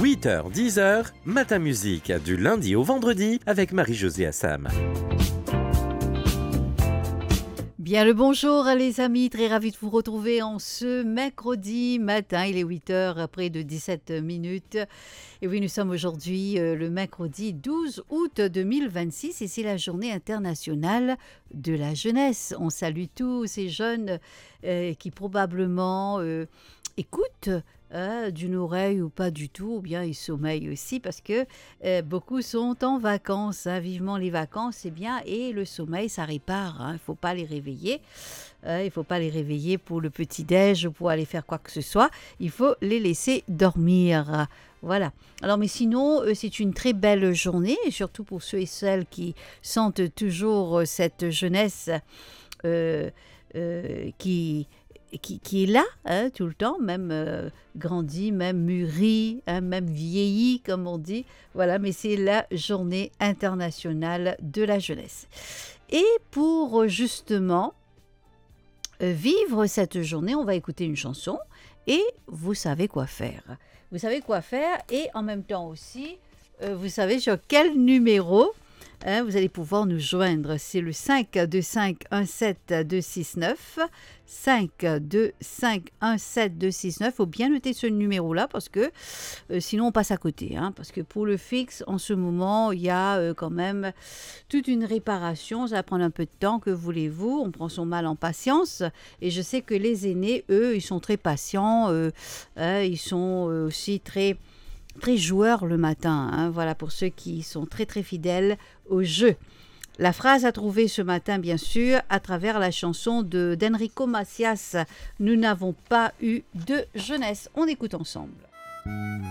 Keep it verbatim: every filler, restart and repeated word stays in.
huit heures dix heures, Matin Musique, du lundi au vendredi avec Marie-Josée Assam. Bien le bonjour les amis, très ravi de vous retrouver en ce mercredi matin, il est huit heures, près de dix-sept minutes. Et oui, nous sommes aujourd'hui euh, le mercredi douze août deux mille vingt-six et c'est la journée internationale de la jeunesse. On salue tous ces jeunes euh, qui probablement euh, écoutent Euh, d'une oreille ou pas du tout, ou bien ils sommeillent aussi parce que euh, beaucoup sont en vacances, hein, vivement les vacances, c'est bien, et le sommeil ça répare, hein, il ne faut pas les réveiller, euh, il ne faut pas les réveiller pour le petit-déj ou pour aller faire quoi que ce soit, il faut les laisser dormir. Voilà. Alors, mais sinon, euh, c'est une très belle journée, et surtout pour ceux et celles qui sentent toujours euh, cette jeunesse euh, euh, qui... Qui, qui est là hein, tout le temps, même euh, grandi, même mûri, hein, même vieilli, comme on dit. Voilà, mais c'est la journée internationale de la jeunesse. Et pour justement euh, vivre cette journée, on va écouter une chanson et vous savez quoi faire. Vous savez quoi faire et en même temps aussi, euh, vous savez sur quel numéro Hein, vous allez pouvoir nous joindre. C'est le cinq deux cinq un sept deux six neuf. cinq deux cinq un sept deux six neuf. Il faut bien noter ce numéro-là parce que euh, sinon on passe à côté. Hein, parce que pour le fixe, en ce moment, il y a euh, quand même toute une réparation. Ça va prendre un peu de temps, que voulez-vous. On prend son mal en patience. Et je sais que les aînés, eux, ils sont très patients. Euh, euh, ils sont euh, aussi très... très joueurs le matin, hein, voilà pour ceux qui sont très très fidèles au jeu. La phrase à trouver ce matin, bien sûr, à travers la chanson de d'Enrico Macias, « Nous n'avons pas eu de jeunesse ». On écoute ensemble.